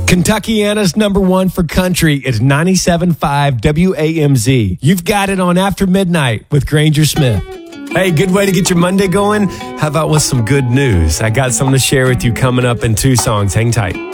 Kentuckiana's number one for country is 97.5 WAMZ. You've got it on After Midnight with Granger Smith. Hey, good way to get your Monday going? How about with some good news? I got something to share with you coming up in 2 songs. Hang tight.